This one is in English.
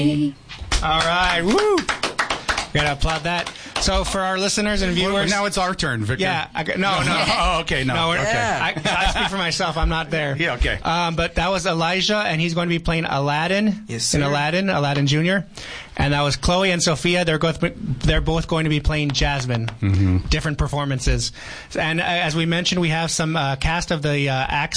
All right, woo! Gotta applaud that. So for our listeners and viewers, now it's our turn, Victor. Yeah, no. Oh, okay, no. Okay. I speak for myself. I'm not there. Yeah, okay. But that was Elijah, and he's going to be playing Aladdin. Yes, sir. In Aladdin Jr. And that was Chloe and Sophia. They're both going to be playing Jasmine. Different performances. And as we mentioned, we have some cast of the acts